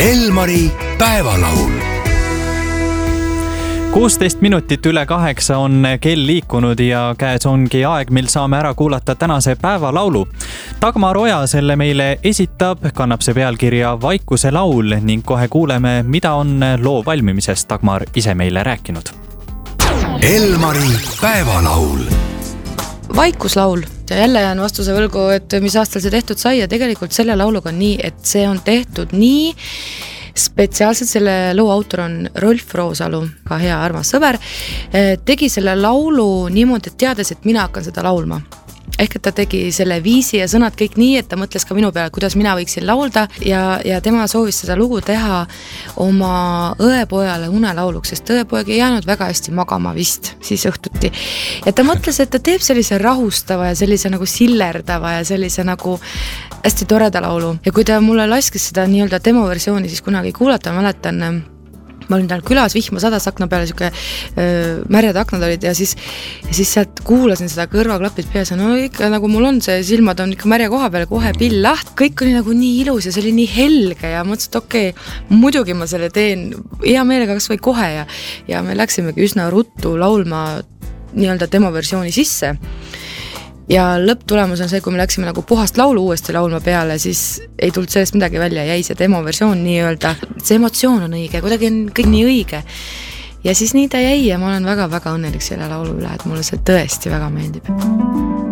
Elmari päevalaul. 16 minutit üle 8 on kell liikunud ja käes ongi aeg, mil saame ära kuulata tänase päevalaulu. Dagmar Oja selle meile esitab, kannab see pealkirja Vaikuse laul ning kohe kuuleme, mida on loo valmimisest Dagmar ise meile rääkinud. Elmari päevalaul. Vaikuslaul ja jälle jään vastuse võlgu, et mis aastal see tehtud sai ja tegelikult selle lauluga on nii, et see on tehtud nii spetsiaalselt. Selle loo autor on Rolf Roosalu, ka hea armas sõber, tegi selle laulu niimoodi, et teades, et mina hakkan seda laulma. Ehk et ta tegi selle viisi ja sõnad kõik nii, et ta mõtles ka minu peale, kuidas mina võiksin laulda ja tema soovis seda lugu teha oma õepojale unelauluks, sest õepoeg ei jäänud väga hästi magama vist siis õhtuti. Ja ta mõtles, et ta teeb sellise rahustava ja sellise nagu sillerdava ja sellise nagu hästi toreda laulu. Ja kui ta mulle laskis seda nii-öelda demoversiooni siis kunagi kuulata, mäletan, ma olin tal külas, vihma sadas akna peale, siuke märjad aknad olid ja siis sealt kuulasin seda kõrvaklapid peas ja no ikka nagu mul on see, silmad on ikka märja koha peale, kohe pill laht, kõik oli nagu nii ilus ja see oli nii helge ja mõtlesin, et okei, muidugi ma selle teen hea meelega kas või kohe ja me läksimegi üsna ruttu laulma nii-öelda demoversiooni sisse. Ja lõpptulemus on see, kui me läksime nagu puhast laulu uuesti laulma peale, siis ei tulnud sellest midagi välja, jäi see demoversioon nii-öelda. See emotsioon on õige, kuidagi on kõik nii õige. Ja siis nii ta jäi ja ma olen väga-väga õnnelik selle laulu üle, et mulle see tõesti väga meeldib.